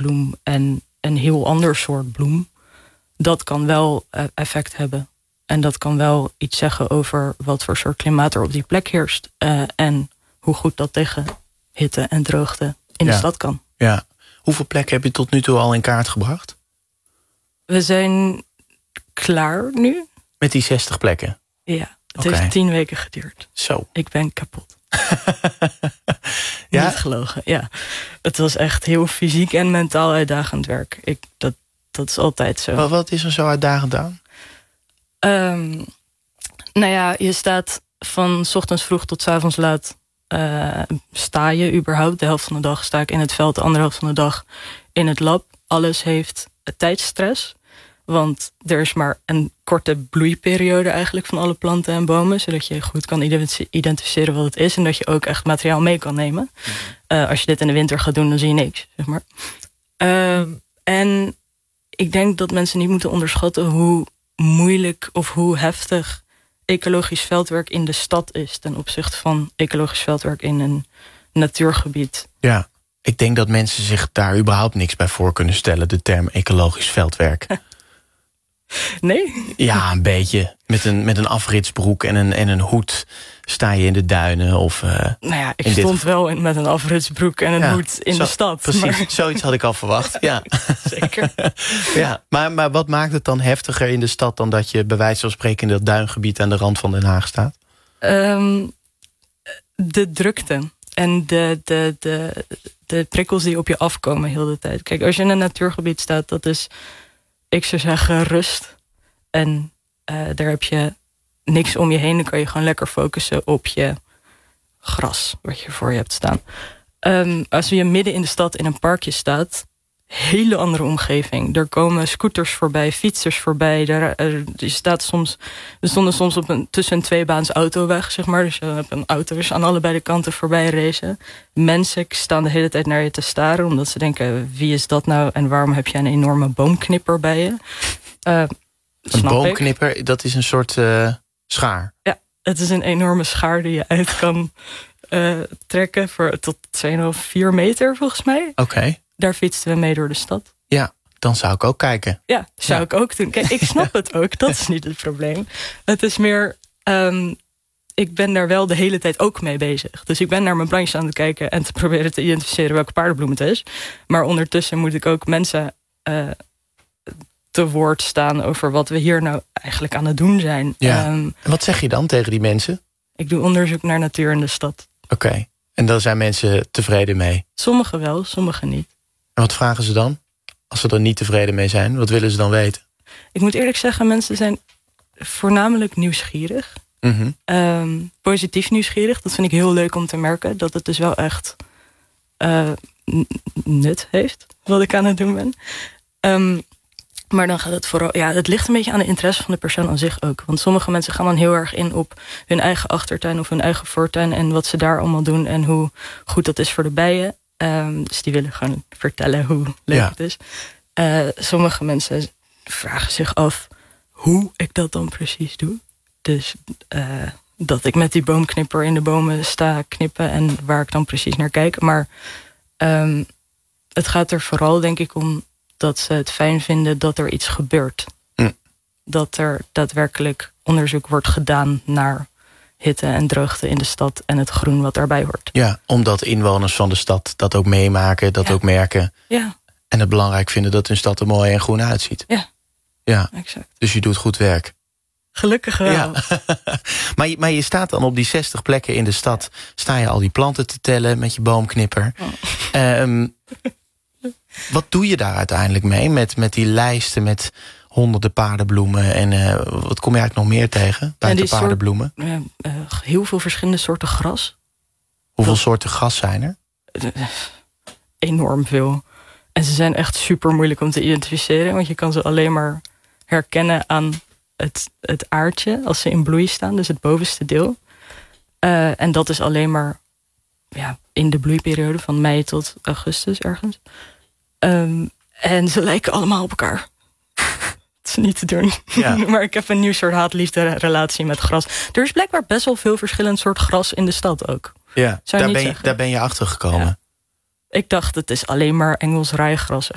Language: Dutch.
paardenbloem en een heel ander soort bloem. Dat kan wel effect hebben. En dat kan wel iets zeggen over wat voor soort klimaat er op die plek heerst. En hoe goed dat tegen hitte en droogte in de stad kan. Ja. Hoeveel plekken heb je tot nu toe al in kaart gebracht? We zijn klaar nu. Met die 60 plekken? Ja, het heeft 10 weken geduurd. Zo. Ik ben kapot. Ja? Niet gelogen, ja. Het was echt heel fysiek en mentaal uitdagend werk. Dat is altijd zo. Wat is er zo uitdagend aan? Nou ja, je staat van 's ochtends vroeg tot 's avonds laat. Sta je überhaupt. De helft van de dag sta ik in het veld. De andere helft van de dag in het lab. Alles heeft tijdsstress. Want er is maar een korte bloeiperiode eigenlijk van alle planten en bomen. Zodat je goed kan identificeren wat het is. En dat je ook echt materiaal mee kan nemen. Als je dit in de winter gaat doen, dan zie je niks. Zeg maar. En ik denk dat mensen niet moeten onderschatten hoe moeilijk of hoe heftig ecologisch veldwerk in de stad is ten opzichte van ecologisch veldwerk in een natuurgebied. Ja, ik denk dat mensen zich daar überhaupt niks bij voor kunnen stellen, de term ecologisch veldwerk. Nee? Ja, een beetje. Met een afritsbroek en een hoed sta je in de duinen. Of, nou ja, ik stond wel met een afritsbroek en een hoed in de stad. Precies, maar zoiets had ik al verwacht. Ja. Zeker. Ja, maar wat maakt het dan heftiger in de stad dan dat je bij wijze van spreken in dat duingebied aan de rand van Den Haag staat? De drukte en de prikkels die op je afkomen heel de tijd. Kijk, als je in een natuurgebied staat, dat is, ik zou zeggen, rust. En daar heb je niks om je heen. Dan kan je gewoon lekker focussen op je gras wat je voor je hebt staan. Als je midden in de stad in een parkje staat, hele andere omgeving. Er komen scooters voorbij, fietsers voorbij. We stonden soms tussen een tweebaans autoweg, zeg maar. Dus je hebt een auto's aan allebei de kanten voorbij racen. Mensen staan de hele tijd naar je te staren, omdat ze denken, wie is dat nou en waarom heb je een enorme boomknipper bij je? Een boomknipper, dat is een soort schaar. Ja, het is een enorme schaar die je uit kan trekken voor tot 2,5, 4 meter volgens mij. Oké. Daar fietsten we mee door de stad. Ja, dan zou ik ook kijken. Ja, zou ik ook doen. Kijk, ik snap het ook. Dat is niet het probleem. Het is meer, ik ben daar wel de hele tijd ook mee bezig. Dus ik ben naar mijn plantjes aan het kijken en te proberen te identificeren welke paardenbloem het is. Maar ondertussen moet ik ook mensen te woord staan over wat we hier nou eigenlijk aan het doen zijn. Ja. En wat zeg je dan tegen die mensen? Ik doe onderzoek naar natuur in de stad. Oké. En daar zijn mensen tevreden mee? Sommigen wel, sommigen niet. En wat vragen ze dan? Als ze er niet tevreden mee zijn, wat willen ze dan weten? Ik moet eerlijk zeggen, mensen zijn voornamelijk nieuwsgierig. Positief nieuwsgierig. Dat vind ik heel leuk om te merken. Dat het dus wel echt nut heeft, wat ik aan het doen ben. Maar dan gaat het vooral, ja, het ligt een beetje aan de interesse van de persoon aan zich ook. Want sommige mensen gaan dan heel erg in op hun eigen achtertuin of hun eigen voortuin en wat ze daar allemaal doen en hoe goed dat is voor de bijen. Dus die willen gewoon vertellen hoe leuk het is. Sommige mensen vragen zich af hoe ik dat dan precies doe. Dus dat ik met die boomknipper in de bomen sta knippen en waar ik dan precies naar kijk. Maar het gaat er vooral denk ik om dat ze het fijn vinden dat er iets gebeurt. Dat er daadwerkelijk onderzoek wordt gedaan naar hitte en droogte in de stad en het groen wat daarbij hoort. Ja, omdat inwoners van de stad dat ook meemaken, dat ook merken. Ja. En het belangrijk vinden dat hun stad er mooi en groen uitziet. Ja, exact. Dus je doet goed werk. Gelukkig wel. Ja. Maar je staat dan op die 60 plekken in de stad, sta je al die planten te tellen met je boomknipper. Wat doe je daar uiteindelijk mee met die lijsten met honderden paardenbloemen en wat kom je eigenlijk nog meer tegen buiten paardenbloemen? Heel veel verschillende soorten gras. Hoeveel soorten gras zijn er? Enorm veel. En ze zijn echt super moeilijk om te identificeren, want je kan ze alleen maar herkennen aan het aardje als ze in bloei staan, dus het bovenste deel. En dat is alleen maar in de bloeiperiode van mei tot augustus ergens. En ze lijken allemaal op elkaar. Het is niet te doen. Ja. Maar ik heb een nieuw soort haat-liefde relatie met gras. Er is blijkbaar best wel veel verschillend soort gras in de stad ook. Ja, daar ben je achter gekomen. Ja. Ik dacht, het is alleen maar Engels rijgras.